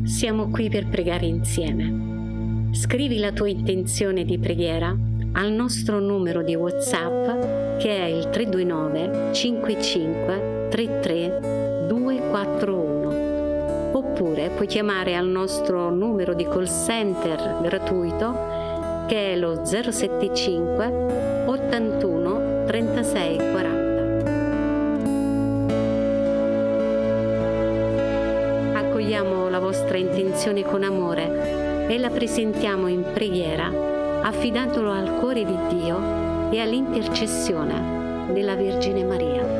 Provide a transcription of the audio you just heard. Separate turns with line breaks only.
Siamo qui per pregare insieme. Scrivi la tua intenzione di preghiera al nostro numero di WhatsApp che è il 329 55 33 241. Oppure puoi chiamare al nostro numero di call center gratuito che è lo 075 81 36 40. Accogliamo la vostra intenzione con amore e la presentiamo in preghiera, affidandolo al cuore di Dio e all'intercessione della Vergine Maria.